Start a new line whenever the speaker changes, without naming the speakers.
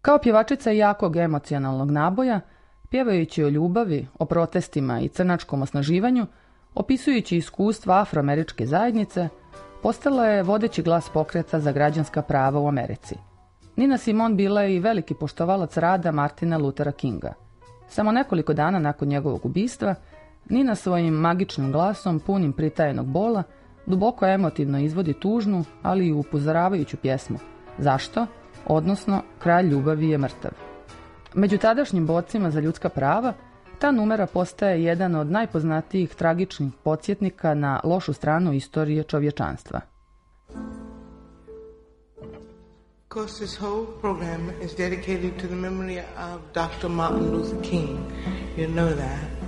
Kao pjevačica jakog emocionalnog naboja, pjevajući o ljubavi, o protestima i crnačkom osnaživanju, opisujući iskustva afroameričke zajednice, postala je vodeći glas pokreta za građanska prava u Americi. Nina Simone bila je i veliki poštovalac rada Martina Luthera Kinga. Samo nekoliko dana nakon njegovog ubistva, Nina svojim magičnim glasom, punim pritajenog bola, duboko emotivno izvodi tužnu, ali i upozoravajuću pjesmu Zašto? Odnosno, kralj ljubavi je mrtav. Među tadašnjim borcima za ljudska prava, ta numera postaje jedan od najpoznatijih tragičnih podsjetnika na lošu stranu istorije čovječanstva.
Of course, this whole program is dedicated to the memory of Dr. Martin Luther King. You know that.